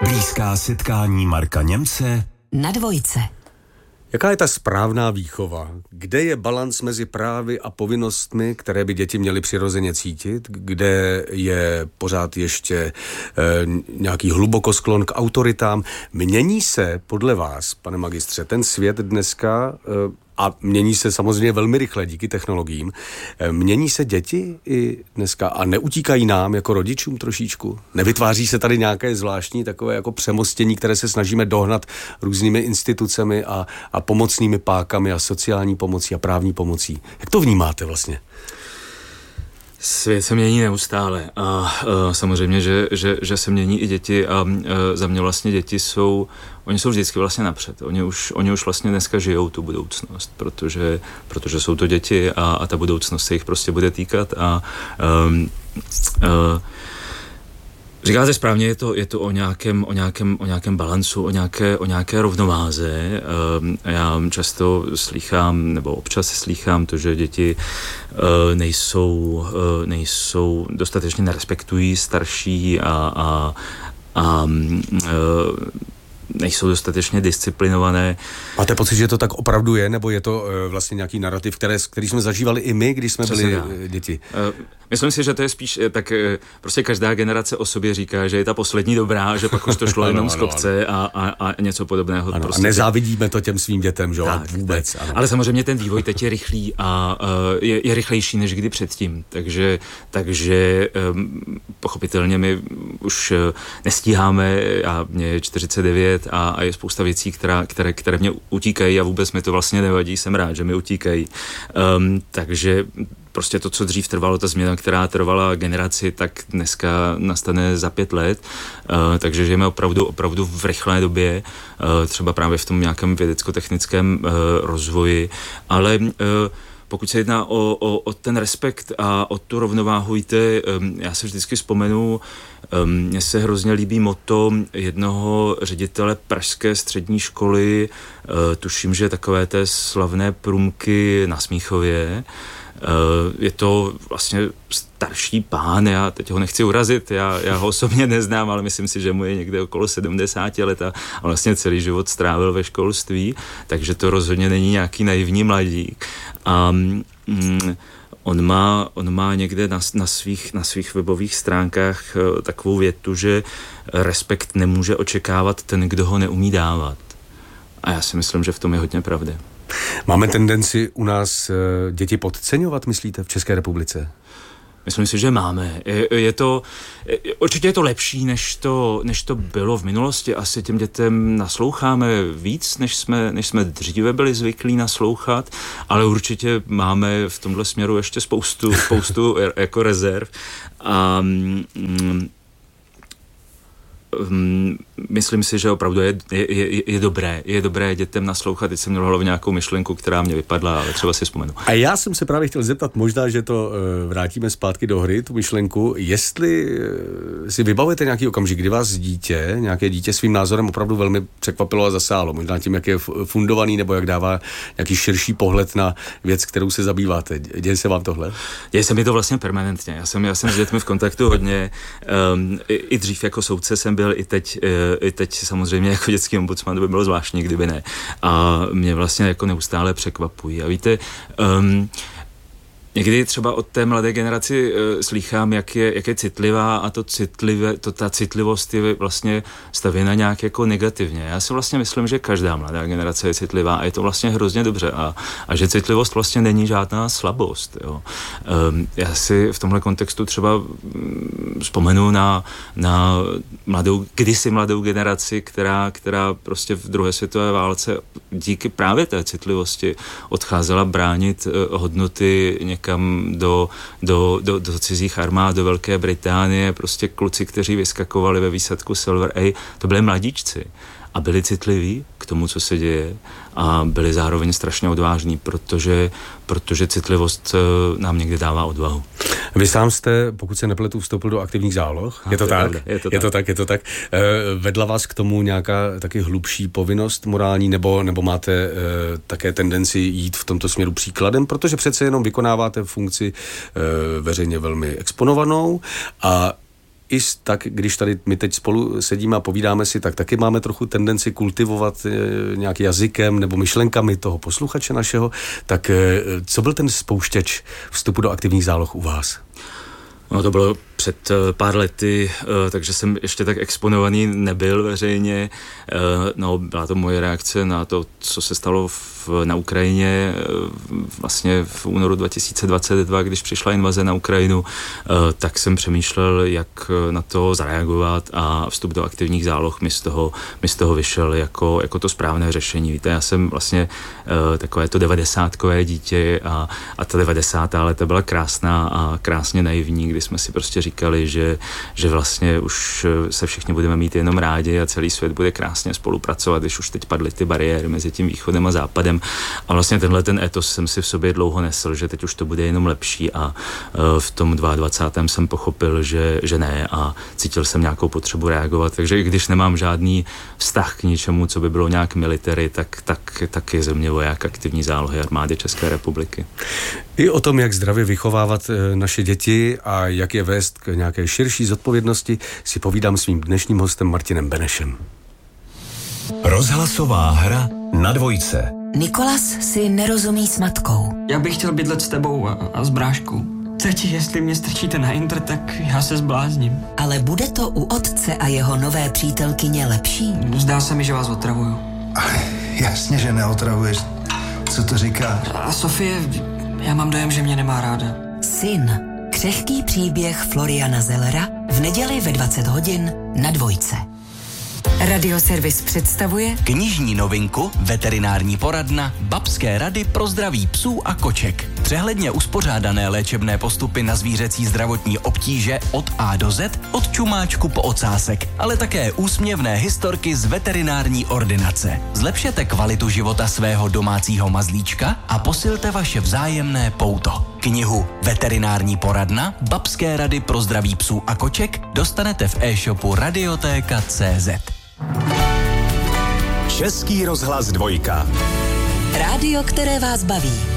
Blízká setkání Marka Němce na Dvojce. Jaká je ta správná výchova? Kde je balanc mezi právy a povinnostmi, které by děti měly přirozeně cítit? Kde je pořád ještě nějaký hlubokosklon k autoritám? Mění se podle vás, pane magistře, ten svět dneska, a mění se samozřejmě velmi rychle díky technologiím, mění se děti i dneska a neutíkají nám jako rodičům trošičku? Nevytváří se tady nějaké zvláštní takové jako přemostění, které se snažíme dohnat různými institucemi a pomocnými pákami a sociální pomocí a právní pomocí? Jak to vnímáte vlastně? Svět se mění neustále a samozřejmě, že se mění i děti a za mě vlastně děti oni jsou vždycky vlastně napřed. Oni už vlastně dneska žijou tu budoucnost, protože jsou to děti a ta budoucnost se jich prostě bude týkat a říkáte správně, je to o nějakém balancu, o nějaké rovnováze. Já často slýchám, nebo občas slýchám to, že děti nejsou dostatečně nerespektují starší a nejsou dostatečně disciplinované. Máte pocit, že to tak opravdu je, nebo je to vlastně nějaký narrativ, který jsme zažívali i my, když jsme byli děti? Myslím si, že to je spíš tak, prostě každá generace o sobě říká, že je ta poslední dobrá, že pak už to šlo jenom z kopce a něco podobného. Prostě. A nezávidíme to těm svým dětem, že vůbec. Tak. Ale samozřejmě ten vývoj teď je rychlý a je rychlejší než kdy předtím, takže pochopitelně my už nestíháme, mě je 49 a je spousta věcí, které mě utíkají a vůbec mi to vlastně nevadí, jsem rád, že mi utíkají. Takže prostě to, co dřív trvalo, ta změna, která trvala generaci, tak dneska nastane za 5 let. Takže žijeme opravdu v rychlé době, třeba právě v tom nějakém vědecko-technickém rozvoji, ale pokud se jedná o ten respekt a o tu rovnováhu, já se vždycky vzpomenu, mně se hrozně líbí motto jednoho ředitele pražské střední školy, tuším, že takové té slavné Průmky na Smíchově. Je to vlastně starší pán, já teď ho nechci urazit, já ho osobně neznám, ale myslím si, že mu je někde okolo 70 let a vlastně celý život strávil ve školství, takže to rozhodně není nějaký naivní mladík. A on má někde na svých webových stránkách takovou větu, že respekt nemůže očekávat ten, kdo ho neumí dávat. A já si myslím, že v tom je hodně pravdy. Máme tendenci u nás děti podceňovat, myslíte, v České republice? Myslím si, že máme. Určitě je to lepší, než to bylo v minulosti. Asi těm dětem nasloucháme víc, než jsme dříve byli zvyklí naslouchat, ale určitě máme v tomhle směru ještě spoustu jako rezerv. A myslím si, že opravdu je dobré dětem naslouchat. Teď jsem měl v hlavě nějakou myšlenku, která mě vypadla, ale třeba si vzpomenu. A já jsem se právě chtěl zeptat, možná, že to vrátíme zpátky do hry, tu myšlenku, jestli si vybavujete nějaký okamžik, kdy vás nějaké dítě svým názorem opravdu velmi překvapilo a zasálo. Možná tím, jak je fundovaný, nebo jak dává nějaký širší pohled na věc, kterou se zabýváte. Děje se vám tohle? Děje se mi to vlastně permanentně. Já jsem s dětmi v kontaktu hodně. I dřív jako soudce jsem byl, i teď samozřejmě jako dětský ombudsman, to by bylo zvláštní, kdyby ne. A mě vlastně jako neustále překvapují. A víte, někdy třeba od té mladé generaci slýchám, jak je citlivá a ta citlivost je vlastně stavěna nějak jako negativně. Já si vlastně myslím, že každá mladá generace je citlivá a je to vlastně hrozně dobře a že citlivost vlastně není žádná slabost. Jo. Já si v tomhle kontextu třeba vzpomenu na kdysi mladou generaci, která prostě v druhé světové válce díky právě té citlivosti odcházela bránit hodnoty někam do cizích armád, do Velké Británie, prostě kluci, kteří vyskakovali ve výsadku Silver A, to byli mladíčci a byli citliví k tomu, co se děje a byli zároveň strašně odvážní, protože citlivost nám někdy dává odvahu. Vy sám jste, pokud se nepletu, vstoupil do aktivních záloh. Je to tak? Je to tak. Vedla vás k tomu nějaká taky hlubší povinnost morální, nebo máte také tendenci jít v tomto směru příkladem, protože přece jenom vykonáváte funkci veřejně velmi exponovanou a tak, když tady my teď spolu sedíme a povídáme si, tak taky máme trochu tendenci kultivovat nějakým jazykem nebo myšlenkami toho posluchače našeho. Tak co byl ten spouštěč vstupu do aktivních záloh u vás? No to bylo před pár lety, takže jsem ještě tak exponovaný nebyl veřejně. No, byla to moje reakce na to, co se stalo na Ukrajině vlastně v únoru 2022, když přišla invaze na Ukrajinu, tak jsem přemýšlel, jak na to zareagovat a vstup do aktivních záloh mi z toho vyšel jako to správné řešení. Víte, já jsem vlastně takové to 90kové dítě a ta 90. léta byla krásná a krásně naivní, kdy jsme si prostě říkali, že vlastně už se všichni budeme mít jenom rádi a celý svět bude krásně spolupracovat, když už teď padly ty bariéry mezi tím východem a západem. A vlastně ten etos jsem si v sobě dlouho nesl, že teď už to bude jenom lepší a v tom 22. jsem pochopil, že ne a cítil jsem nějakou potřebu reagovat. Takže i když nemám žádný vztah k ničemu, co by bylo nějak military, tak je ze mě voják aktivní zálohy armády České republiky. I o tom, jak zdravě vychovávat naše děti a jak je vést k nějaké širší zodpovědnosti, si povídám svým dnešním hostem Martinem Benešem. Rozhlasová hra na dvojce. Nikolas si nerozumí s matkou. Já bych chtěl bydlet s tebou a s bráškou. Teď, jestli mě strčíte na Inter, tak já se zblázním. Ale bude to u otce a jeho nové přítelkyně lepší? Zdá se mi, že vás otravuju. Jasně, že neotravuješ. Co to říkáš? A Sofie, já mám dojem, že mě nemá ráda. Syn. Křehký příběh Floriana Zellera v neděli ve 20 hodin na dvojce. Radioservis představuje knižní novinku Veterinární poradna Babské rady pro zdraví psů a koček. Přehledně uspořádané léčebné postupy na zvířecí zdravotní obtíže od A do Z, od čumáčku po ocásek, ale také úsměvné historky z veterinární ordinace. Zlepšete kvalitu života svého domácího mazlíčka a posilte vaše vzájemné pouto. Knihu Veterinární poradna Babské rady pro zdraví psů a koček dostanete v e-shopu Radioteka.cz. Český rozhlas 2. Rádio, které vás baví.